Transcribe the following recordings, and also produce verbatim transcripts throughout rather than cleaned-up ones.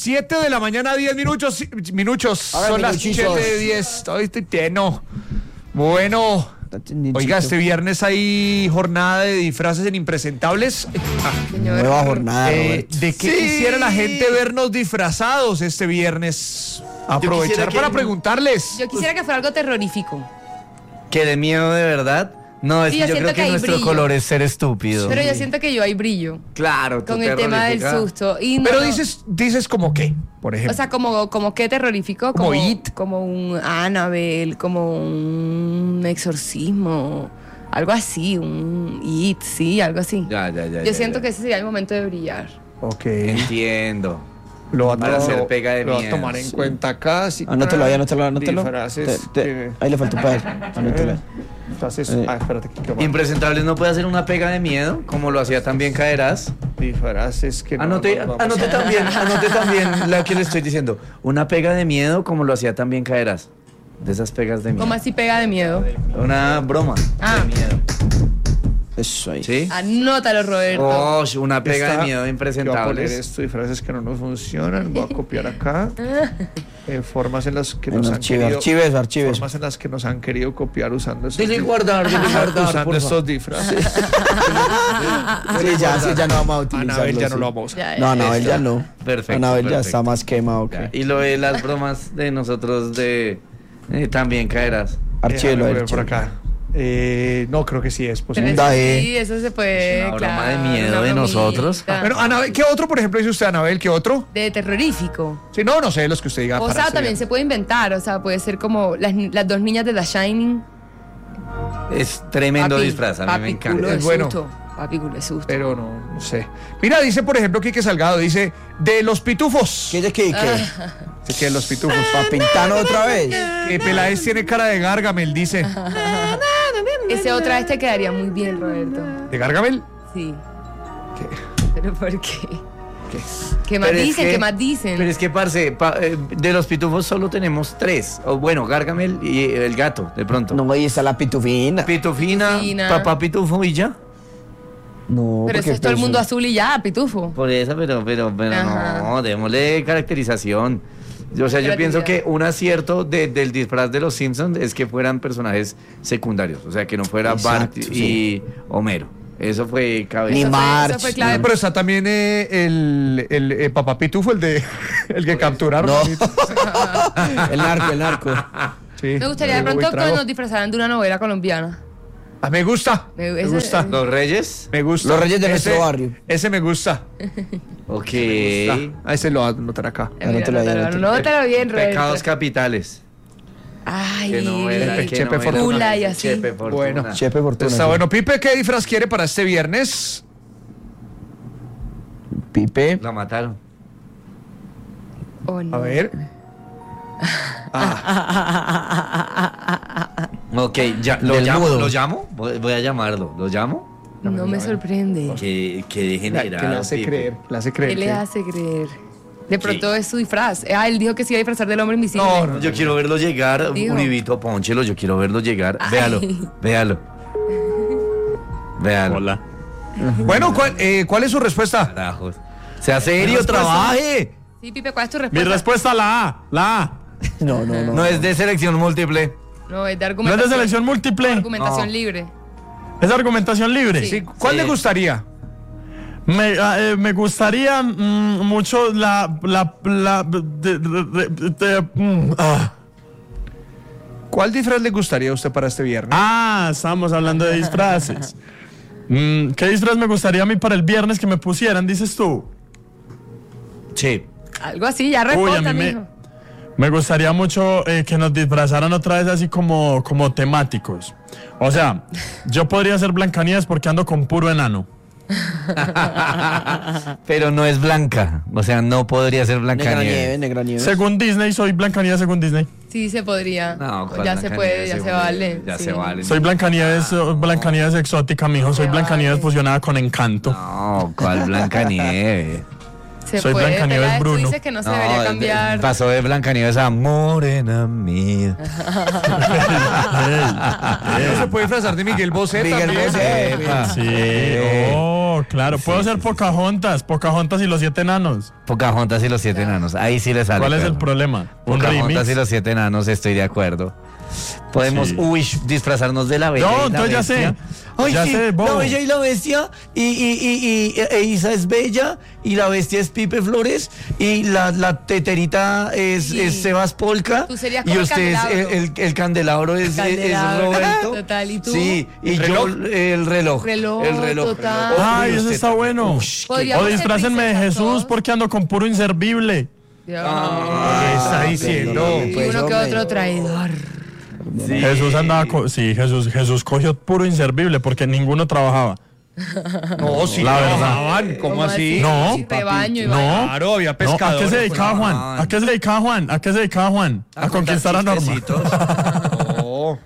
siete de la mañana, diez minutos. Minutos. Son las siete, diez. Estoy, estoy lleno. Bueno. Oiga, este viernes hay jornada de disfraces en Impresentables. Nueva jornada. Eh, ¿De qué sí. quisiera la gente vernos disfrazados este viernes? Aprovechar para que... preguntarles. Yo quisiera que fuera algo terrorífico. ¿Que de miedo de verdad? No, es sí, que yo, yo creo que, que nuestro brillo. color es ser estúpido. Pero yo siento que yo hay brillo. Claro, con el tema del susto. Y no, pero dices, dices como qué, por ejemplo. O sea, como, como qué terrorífico. Como, como It. Como un Annabelle, como un exorcismo. Algo así, un It, sí, algo así. Ya, ya, ya. Yo ya, siento ya. que ese sería el momento de brillar. Ok. Entiendo. Lo va a, para hacer pega de lo miedo. va a tomar en sí. cuenta acá. Si anótelo ahí, anótelo, anótelo. Disfraces. Te, te, ahí le falta un par. Anótelo. Entonces, eh. ah, espérate. Que Impresentables no puede hacer una pega de miedo, como lo hacía También Caerás. Disfraces que no. Anote, no anote también, anote también la que le estoy diciendo. Una pega de miedo, como lo hacía También Caerás. De esas pegas de miedo. ¿Cómo así pega de miedo? Una broma ah. de miedo. Eso ahí. ¿Sí? Anótalo, Roberto. Oh, una pega Esta, de miedo de Impresentables. Voy a poner esto, disfraces que no nos funcionan. Voy a copiar acá. eh, formas en las que en nos archive, han querido. Archives, archives. Formas en las que nos han querido copiar usando estos. Dile guardar, dile guardar. Usando estos disfraces. sí, ya, sí, ya no vamos a utilizarlo. Anabel ya sí. no lo vamos. Ya, ya. No, Anabel ya no. Perfecto. Anabel perfecto. ya está más quemado que. Ya. Y lo de las bromas de nosotros de eh, También Caerás. Archívelo, eh, por archívelo. acá. Eh, no, creo que sí es posible. Pero Da, eso, eh. sí, eso se puede. Es una broma claro, de miedo una de bromita. nosotros. Bueno, Anabel, ¿qué otro, por ejemplo, dice usted, Anabel? ¿Qué otro? De terrorífico. Sí, no, no sé, los que usted diga. O para sea, este también bien. se puede inventar. O sea, puede ser como las, las dos niñas de The Shining. Es tremendo Papi, disfraz, a mí papi, me encanta. Culo de Es bueno. susto. Papi, culo de susto. Pero no, no sé. Mira, dice, por ejemplo, Quique Salgado, dice, de los pitufos. ¿Qué es que qué? Dice que de los pitufos. ¿Para pintarnos otra vez? Que Peláez tiene cara de Gargamel, dice. Ese otra vez te quedaría muy bien, Roberto. ¿De Gargamel? Sí. ¿Qué? ¿Pero por qué? ¿Qué? ¿Qué más Pero es dicen? que- ¿Qué más dicen? Pero es que, parce, pa- eh, de los pitufos solo tenemos tres. O bueno, Gargamel y el gato, de pronto. No, ahí está la pitufina. Pitufina, Pitufina. papá pitufo y ya. No, Pero eso es todo el mundo azul y ya, pitufo. Por eso, pero, pero, pero Ajá. no, démosle caracterización. O sea, yo Creatividad. pienso que un acierto de- del disfraz de los Simpsons es que fueran personajes secundarios. O sea, que no fuera Exacto, Bart y sí. Homero. Eso fue cabeza. Ni Eso fue- March, eso fue clave. Pero está también eh, el, el, eh, Papá Pitufo, el de el que capturaron. No. el narco, el narco. Sí. Me gustaría de Uy, pronto que trago. nos disfrazaran de una novela colombiana. Ah, me gusta. Me- Me, ese- gusta. ¿Los Reyes? Me gusta. Los Reyes de Ese- nuestro barrio. Ese me gusta. Ok. A ese lo voy a anotar acá. Anótalo ahí, anótalo. Anótalo bien, Roberto. Pecados capitales. Ay, Que no era, el que Chepe no era Fortuna. una- y así. Chepe Fortuna. Bueno. Chepe Fortuna. Está sí. bueno. Pipe, ¿qué disfraz quiere para este viernes? Pipe. La mataron. Oh, no. A ver. Ok, ya, ¿lo Del llamo? mudo. ¿Lo llamo? Voy, voy a llamarlo. ¿Lo llamo? No me sorprende. Que, que La- degenerado. que le hace Pipe. creer. Le hace creer. ¿Qué le que- hace creer? De pronto es su disfraz. Ah, él dijo que se iba a disfrazar del hombre invisible. No, no. Yo quiero verlo llegar, Dijo. Uribito, pónchelo, yo quiero verlo llegar. Ay. Véalo, véalo. Véalo. Hola. Bueno, ¿cuál, eh, ¿cuál es su respuesta? Carajos. Sea serio, trabaje. Sí, Pipe, ¿cuál es tu Mi respuesta? respuesta la A, la A. No, no, no. No es de selección múltiple. No, es de No es argumentación. de selección múltiple, Argumentación No. libre. es argumentación libre. Sí. ¿Cuál Sí. le gustaría? Me, ah, eh, me gustaría mm, mucho la... la, la de- de- de- de- mm, ah. ¿Cuál disfraz le gustaría a usted para este viernes? Ah, estamos hablando de disfraces. Mm, ¿Qué disfraz me gustaría a mí para el viernes que me pusieran, dices tú? Sí. Algo así, ya Uy, a responda, mí me, mijo. me gustaría mucho eh, que nos disfrazaran otra vez así como, como temáticos. O sea, yo podría ser Blancanieves porque ando con puro enano. Pero no es blanca. O sea, no podría ser Negra nieve, Blancanieves. negra nieve. Según Disney, soy Blancanieves según Disney. Sí, se podría. No, ¿cuál ya se Blancanieves? puede, ya se vale. Ya sí. se vale. Soy Blancanieves, eh, Blancanieves exótica, mijo. Soy Se Blancanieves vale. fusionada con Encanto. No, ¿cuál Blancanieves? Se Soy puede, Blancanieves Pela, tú Bruno. dices que no se debería cambiar. Pasó de Blancanieves a morena mía. No se puede disfrazar de Miguel Bosé Miguel también. Bosé. Epa. Sí, oh, claro. Puedo ser Pocahontas, Pocahontas y los siete enanos. Pocahontas y los siete enanos. Ahí sí le sale. ¿Cuál es el perro. problema? Un Pocahontas remix. y los siete enanos, estoy de acuerdo. Podemos, Sí. uy, disfrazarnos de la bella. No, y la entonces ya bestia. sé. Ay, ya sí, sé, la bobo. bella y la bestia, y, y, y, y e Isa es bella, y la bestia es Pipe Flores, y la, la teterita es, Sí. es Sebas Polka, Tú serías y como el usted es candelabro. el, el, el candelabro es, Candelabro. es Roberto. Total, ¿y tú? Sí, y ¿El yo reloj? el reloj. Reloj, el reloj. total. Ay, Uy, eso usted está también. bueno. Ush, Podríamos O ser disfrácenme de princesas Jesús todos. porque ando con puro inservible. Dios. ¿Qué está diciendo? Y Pues, uno que hombre. otro traidor. Sí. Jesús andaba con, sí, Jesús, Jesús cogió puro inservible porque ninguno trabajaba. No, sí, La verdad. trabajaban. ¿Cómo así? No. Sí, rebaño y No. vaina. Claro, había No, ¿a pescadores. qué se dedicaba pues, Juan? ¿A qué se dedicaba Juan? ¿A qué se dedicaba Juan? A, conquistar a Norma. No.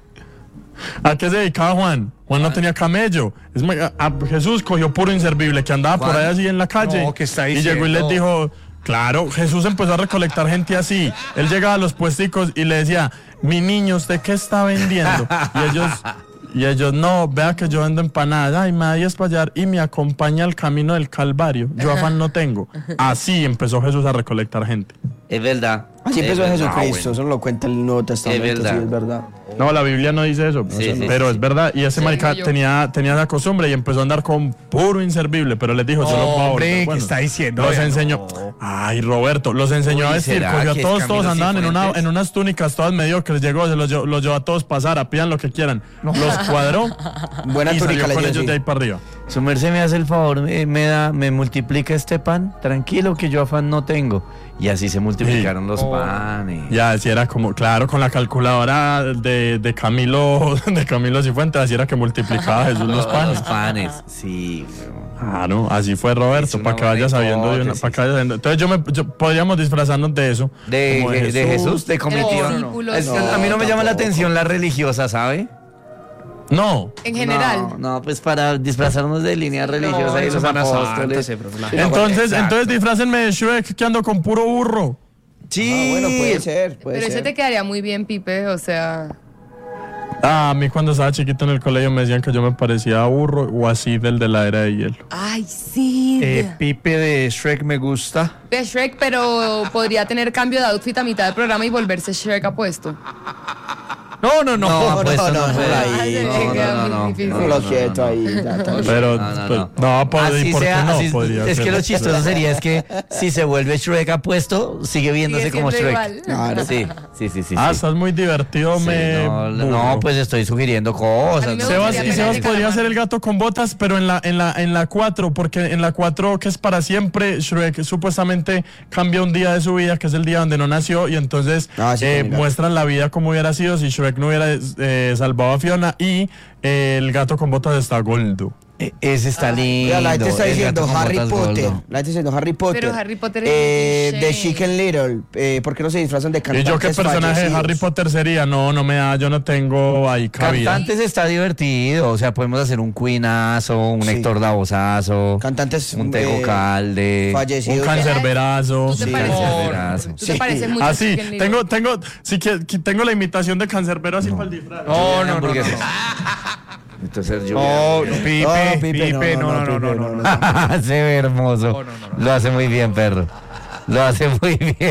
¿A qué se dedicaba Juan? Juan no tenía camello. Es ma- a- a- Jesús cogió puro inservible que andaba por Juan. ahí así en la calle. No, ¿qué está y llegó y diciendo? les dijo, claro, Jesús empezó a recolectar gente así. Él llegaba a los puesticos y le decía, mi niño, ¿usted qué está vendiendo? Y ellos, y ellos, no, vea que yo vendo empanadas. Ay, me voy a espallar y me acompaña al camino del Calvario. Yo afán no tengo. Así empezó Jesús a recolectar gente. Es verdad. Así empezó Es verdad. Jesucristo, eso lo cuenta el Nuevo Testamento, Es verdad. sí, es verdad. No, la Biblia no dice eso, Sí, sí, pero sí, es sí. verdad. Y ese Sí, marica yo. tenía, tenía esa costumbre y empezó a andar con puro inservible, pero les dijo, solo puedo Hombre, volver. ¿qué está diciendo? Los Oiga, enseñó. Ay, Roberto, los enseñó Uy, a vestir, ¿será cogió a que es todos, todos Camilo andaban en, una, Cifuentes? en unas túnicas todas mediocres, llegó, se los, lle- los llevó a todos pasar, a pidan lo que quieran. Los cuadró Buena y túnica salió le con dio, ellos sí. de ahí para arriba. Su merced me hace el favor, me, me da, me multiplica este pan, tranquilo que yo afán no tengo. Y así se multiplicaron los panes. Ya, así era como, claro, con la calculadora de, de Camilo, de Camilo Cifuentes, así era que multiplicaba Jesús los Todos panes. los panes, sí. weón. Claro, así fue Roberto, Es una para que buena vaya sabiendo de una, hipótesis. para que vaya sabiendo. Entonces yo me, yo- podríamos disfrazarnos de eso. De, como de Jesús, de comitiva. discípulos, Es- no, a mí no me llama la tampoco. atención la religiosa, ¿sabe? No. En general. No, no, pues para disfrazarnos de línea religiosa y los Semana Santa, apóstoles. se profila. Entonces, Exacto. entonces disfrácenme de Shrek que ando con puro burro. Sí, Ah, bueno, puede ser, puede Pero ese ser. te quedaría muy bien, Pipe, o sea. Ah, a mí cuando estaba chiquito en el colegio me decían que yo me parecía a burro o así del de la era de hielo. Ay, sí. Eh, Pipe de Shrek me gusta. De Shrek, pero podría tener cambio de outfit a mitad del programa y volverse Shrek apuesto. No, no, no. No, pues no, no, no, puede. ahí, no, No, no, queda no, muy no, difícil. no, No no, lo no, quieto no. ahí. ya, está bien. Pero, No, no, pues, no. no, pues, ¿y Así por qué sea, no? así- Podría es ser. que lo chistoso sería es que si se vuelve Shrek apuesto, sigue viéndose Sigue como siendo Shrek. igual. Claro. Sí, sí, sí, sí. Ah, sí. estás muy divertido, Sí, me. no, burro. no, pues estoy sugiriendo A mí cosas. me ¿no? gustaría Sebas, y pegarle Sebas podría calamar. ser el gato con botas, pero en la en la en la cuatro, porque en la cuatro que es para siempre, Shrek supuestamente cambia un día de su vida, que es el día donde no nació, y entonces Ah, sí, eh, con el gato. muestran la vida como hubiera sido si Shrek no hubiera eh, salvado a Fiona, y eh, el gato con botas está gordo. E- Ese está lindo. Mira, la gente está el diciendo gato con Harry botas Potter. gordo. La gente está diciendo Harry Potter. Pero Harry Potter es eh, muy de cliché. Chicken Little. Eh, ¿Por qué no se disfrazan de ¿Y cantantes yo qué personaje de fallecidos? Harry Potter sería? No, no me da, yo no tengo ahí cabida. Cantantes está divertido, o sea, podemos hacer un Queenazo, un Sí. Héctor Lavosazo, Cantantes un Tego eh, Calde, Un fallecidos. cancerberazo. ¿Tú te Sí, pareces? cancerberazo. Tú te Sí. pareces mucho Ah, a sí, Chicken Little. tengo, tengo, sí que, que tengo la imitación de cancerbero así para el disfraz. No, no, no, no. hamburguesas. Entonces yo No, Pipe, No, Pipe, no, no, no, no, no, no. se ve hermoso. No, no, no, no. Lo hace muy bien, perro. Lo hace muy bien.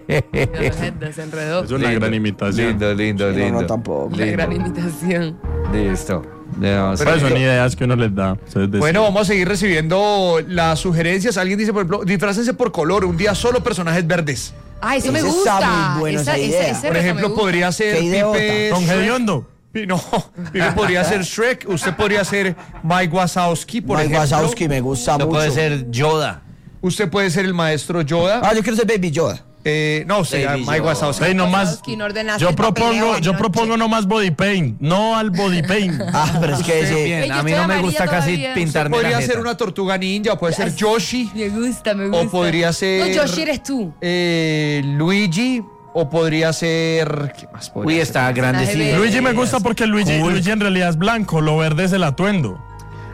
Se enredó. Es una gran imitación. Lindo, lindo, Sí, no, lindo. no, tampoco. La Lindo. gran imitación. Listo. No, Pero sí. son ideas que uno les da. ustedes deciden. Bueno, vamos a seguir recibiendo las sugerencias. Alguien dice, por ejemplo, disfrácense por color, un día solo personajes verdes. Ah, eso me Ese gusta. está muy bueno, esa idea. ese Por reto ejemplo, me gusta. podría ser Qué idiota. Pipe Don Shrek. Gediondo. Pi- No, Pipe podría ser Shrek, usted podría ser Mike Wazowski, por Mike ejemplo. Wazowski me gusta No mucho. puede ser Yoda. Usted puede ser el maestro Yoda. Ah, yo quiero ser Baby Yoda. Eh, no, usted, Baby Mike Yoda. Wazowski. Ey, nomás, Wazowski, no ordenaste yo el propongo, papeleo yo anoche. propongo nomás body paint, no al body paint. Ah, pero es que ese... Bien, Ey, yo a mí estoy no me amarilla gusta casi todavía. pintarme la Podría jeta. ser una tortuga ninja, o puede ser Yoshi, Me gusta, me gusta. o podría ser No, Yoshi eres tú. eh, Luigi, o podría ser ¿qué más podría Uy, ser? está grande, sí. Personaje Luigi me gusta porque Luigi, Cool. Luigi en realidad es blanco, lo verde es el atuendo.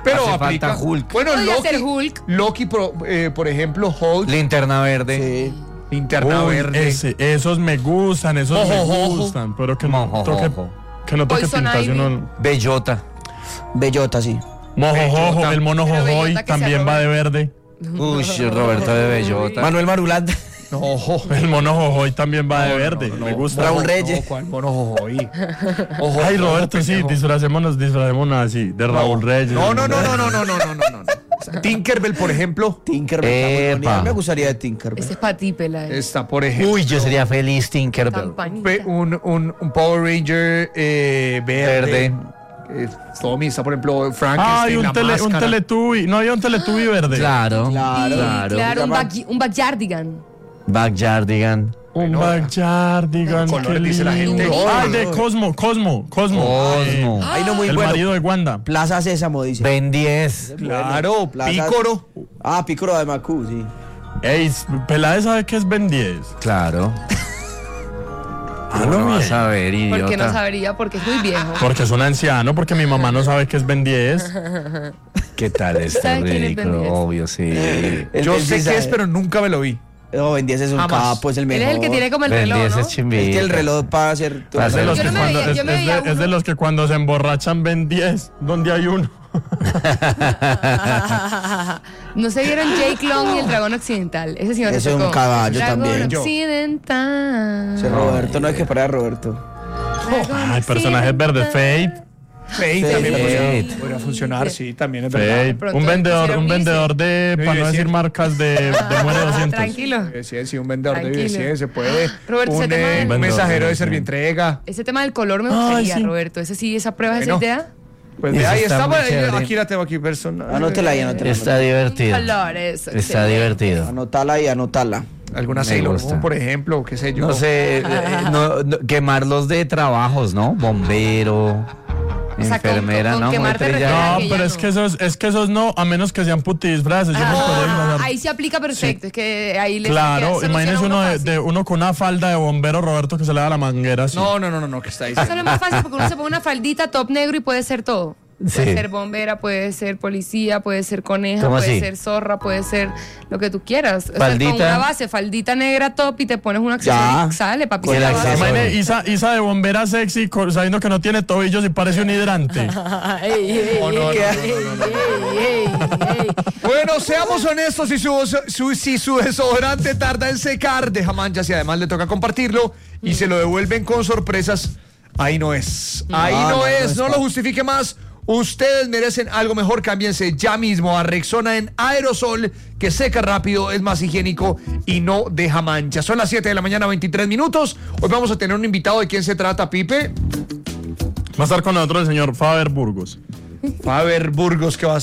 Pero Hace aplica. falta Hulk. Bueno, Podría Loki, ser Hulk. Loki, pro- eh, por ejemplo, Hulk, Linterna verde. Sí. Linterna Uy, Verde. ese, esos me gustan, esos me Mojojojo. gustan, pero que no toque, Mojojojo. que no toque Poison pintarse Ivy. uno. Bellota. Bellota, sí. Mojojojo, Bellota. el mono Pero jojoy Bellota que también sea va de verde. Uy, Roberto de Bellota. Manuel Marulanda. No, ojo. El mono jojoy también va de verde. Me gusta. Raúl Reyes. No, ¿cuál mono jojoy? Ojo, Ay, ojo, Roberto, sí, pendejo. disfracémonos, disfracémonos así, de Raúl Reyes. No, no, no, no, no, no, no, no, no, no. Tinkerbell, por ejemplo, Tinkerbell. está muy Epa. bonito. A mí me gustaría de Tinkerbell. Ese es para ti, pela. está, por ejemplo, Uy, yo sería feliz Tinkerbell. Campanita. pe- un, un, un Power Ranger eh, verde. Verde. Eh, Tommy está, por ejemplo, Frankenstein, Ay, un, la tele, un máscara. Teletubby. No había un Teletubby verde. Claro. Claro. Sí, Claro. claro, un, Llama- back, un backyardigan. Backyardigan. Un Bueno, Backyardigan. colores Qué dice la gente. lindo. Ay, de Cosmo, Cosmo, Cosmo. Cosmo. Eh, Ay, no, muy el bueno. marido de Wanda. Plaza Sésamo, dice. Ben diez. Claro, Plaza- Pícoro. Ah, Pícoro de Macú, sí. Ey, Peláez sabe que es Ben diez. Claro. Ah, no no, vas a ver, idiota. Porque no sabría, porque es muy viejo. Porque es un anciano, porque mi mamá no sabe que es Ben diez. ¿Qué tal este ¿Sabe quién es Ben ridículo? diez? Obvio, sí. El Yo Ben sé diez, qué es, eh, pero nunca me lo vi. No, Ben diez es un Jamás. capo, es el Él mejor. es el que tiene como el Ben reloj, diez ¿no? es chimbita. Es que el reloj para hacer todo. Para Es de, hacer- los Yo que no me cuando, veía- es, yo me es veía de, es de uno. los que cuando se emborrachan ven diez, donde hay uno. ¿No se vieron Jake Long y el dragón occidental? Ese señor Ese se es un tocó. caballo Dragón también. Yo. occidental. Ese Roberto, no hay que parar a Roberto. Dragón Ay, personajes verdes, occidental. Fate. Fate Fate. también podría, Fate. podría funcionar, sí, también es verdad. Fate. pronto Un vendedor, quisiera un unirse. vendedor de, Vive para no decir cien. marcas, de, de Muere Ah, doscientos. tranquilo. Eh, Sí, sí, un vendedor de Tranquilo. cien se puede. Roberto, ese un, tema eh, del- un Vendedor mensajero de de cien. Servientrega. Ese tema del color me Ay, gustaría, sí. Roberto. Ese sí, esa prueba, esa Bueno. idea. Pues Eso de ahí está está, muy bueno, chévere. aquí la tengo aquí personal. Anótela ahí, anótela. Está divertido. Colores. Está excelente. divertido. Anótala y anótala. Alguna Me Sailor gusta. Moon, por ejemplo, qué sé yo. No sé, eh, no, no, quemarlos de trabajos, ¿no? Bombero, O sea, con- enfermera, con ¿no? Muy quemarte trillado. No, que ya pero es no. que esos, es que esos no, a menos que sean putidisfraces. Yo me podría Ah, imaginar- ahí se aplica perfecto. Es que ahí le Claro, soluciona imagínese uno de, fácil. de uno con una falda de bombero, Roberto, que se le da la manguera así. No, no, no, no, no, que está Eso diciendo. no es más fácil porque uno se pone una faldita top negro y puede ser todo. Puede Sí. ser bombera, puede ser policía, puede ser coneja, ¿Cómo puede así? ser zorra, puede ser lo que tú quieras. O sea, Faldita. con una base, faldita negra top y te pones un accesorio Ya. y sale, papi. Con se el la base. accesorio. Imagine Isa, Isa de bombera sexy, co- sabiendo que no tiene tobillos y parece un hidrante. Ey, ey, No, no, ey, no, ey, ey, ey, ey. Bueno, seamos honestos, si su, su- si su desodorante tarda en secar, deja manchas y además le toca compartirlo y se lo devuelven con sorpresas, ahí no es. Ahí No, no, no, no es, es no lo pa- justifique más. Ustedes merecen algo mejor, cámbiense ya mismo a Rexona en aerosol, que seca rápido, es más higiénico y no deja manchas. Son las siete de la mañana, veintitrés minutos. Hoy vamos a tener un invitado. ¿De quién se trata, Pipe? Va a estar con nosotros el señor Faber Burgos. Faber Burgos, que va a